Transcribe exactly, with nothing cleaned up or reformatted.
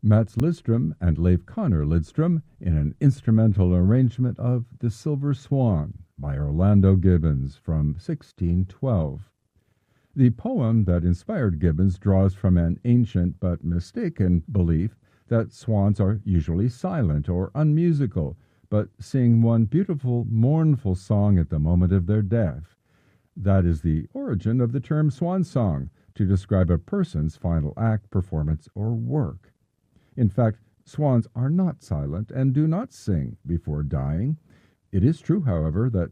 Mats Lidstrom and Leif Connor Lidstrom in an instrumental arrangement of The Silver Swan by Orlando Gibbons from sixteen twelve. The poem that inspired Gibbons draws from an ancient but mistaken belief that swans are usually silent or unmusical, but sing one beautiful, mournful song at the moment of their death. That is the origin of the term swan song, to describe a person's final act, performance, or work. In fact, swans are not silent and do not sing before dying. It is true, however, that